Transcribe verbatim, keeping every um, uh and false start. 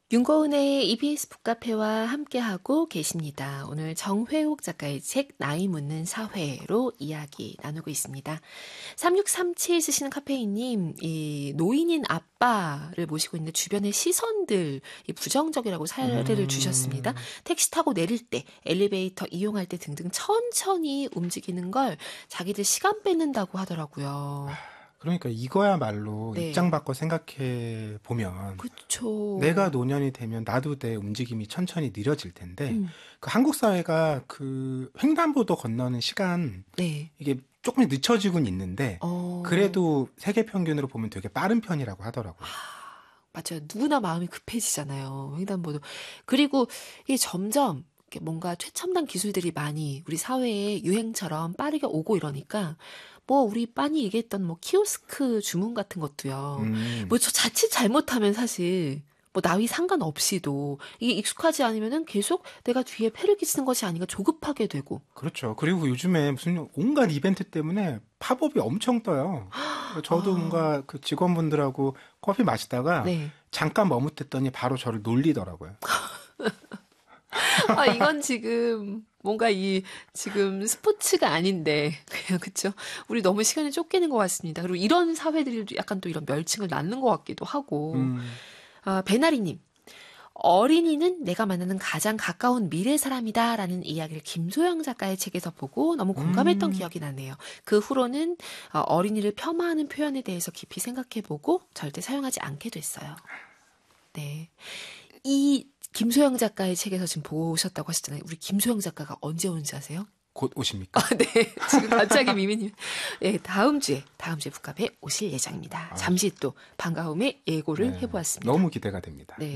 윤고은의 이비에스 북카페와 함께하고 계십니다. 오늘 정회옥 작가의 책 나이 묻는 사회로 이야기 나누고 있습니다. 삼육삼칠 쓰시는 카페인님, 이 노인인 아빠를 모시고 있는데 주변의 시선들 이 부정적이라고 사례를 음... 주셨습니다. 택시 타고 내릴 때, 엘리베이터 이용할 때 등등 천천히 움직이는 걸 자기들 시간 뺏는다고 하더라고요. 그러니까 이거야말로 네. 입장 바꿔 생각해 보면 그쵸. 내가 노년이 되면 나도 내 움직임이 천천히 느려질 텐데 음. 그 한국 사회가 그 횡단보도 건너는 시간 네. 이게 조금 늦춰지곤 있는데 어... 그래도 세계 평균으로 보면 되게 빠른 편이라고 하더라고요. 맞아요. 누구나 마음이 급해지잖아요. 횡단보도. 그리고 이게 점점 뭔가 최첨단 기술들이 많이 우리 사회에 유행처럼 빠르게 오고 이러니까 뭐 우리 빤히 얘기했던 뭐 키오스크 주문 같은 것도요. 음. 뭐 저 자칫 잘못하면 사실 뭐 나이 상관없이도 이게 익숙하지 않으면은 계속 내가 뒤에 폐를 끼치는 것이 아닌가 조급하게 되고. 그렇죠. 그리고 요즘에 무슨 온갖 이벤트 때문에 팝업이 엄청 떠요. 저도 아. 뭔가 그 직원분들하고 커피 마시다가 네. 잠깐 잠깐 머뭇댔더니 바로 저를 놀리더라고요. 아, 이건 지금 뭔가 이 지금 스포츠가 아닌데 그렇죠? 우리 너무 시간이 쫓기는 것 같습니다. 그리고 이런 사회들이 약간 또 이런 멸칭을 낳는 것 같기도 하고. 음. 아, 배나리님. 어린이는 내가 만나는 가장 가까운 미래 사람이다라는 이야기를 김소영 작가의 책에서 보고 너무 공감했던 음. 기억이 나네요. 그 후로는 어린이를 폄하하는 표현에 대해서 깊이 생각해보고 절대 사용하지 않게 됐어요. 네. 이 김소영 작가의 책에서 지금 보셨다고 하셨잖아요. 우리 김소영 작가가 언제 오는지 아세요? 곧 오십니까? 아, 네. 지금 갑자기 미미님. 네, 다음 주에, 다음 주에 북카페에 오실 예정입니다. 아, 잠시 또 반가움의 예고를 네. 해보았습니다. 너무 기대가 됩니다. 네.